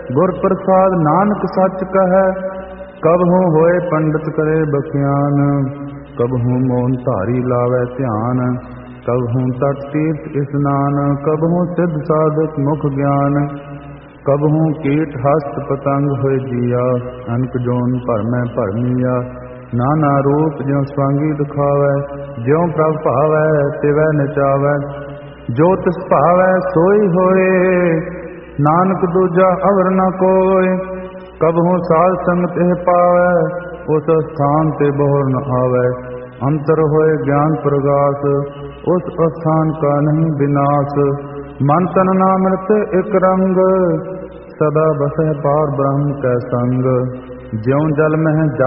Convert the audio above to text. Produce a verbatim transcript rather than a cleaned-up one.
गुर प्रसाद नानक सच कहै। कबहू होए पंडित करे बख्यान, कबहू मोन धारी लावै ध्यान। कबहू तट तीर्थ स्नान, कबहू सिद्ध साधक मुख ज्ञान। कबहू कीट हस्त पतंग होए जिया, अनक जोन भरमै भरमिया। नाना रूप ज्यों स्वांगी दिखावै, ज्यों प्रभ भावै तिवै नचावै। जो तिस भावै सोई होए, नानक दूजा अवर न कोय। कबहू साध संगत एह पावै, उस स्थान ते बोहर न आवै। अंतर होए ज्ञान प्रगास, उस स्थान का नहीं विनाश। मन तन नामृत एक रंग, सदा बसै पार ब्रह्म कै संग। ज्यों जल में